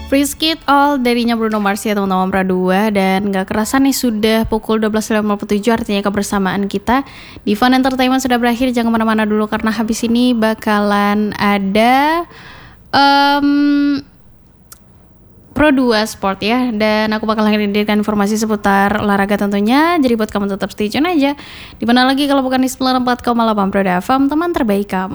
Frisk It All darinya Bruno Mars ya teman-teman Pra 2. Dan gak kerasa nih sudah pukul 12.57, artinya kebersamaan kita di Fun Entertainment sudah berakhir. Jangan kemana-mana dulu karena habis ini bakalan ada Pro 2 Sport ya. Dan aku bakal hadirkan informasi seputar olahraga tentunya. Jadi buat kamu tetap stay tune aja. Dimana lagi kalau bukan di 94,8 Pro FM, teman terbaik kamu.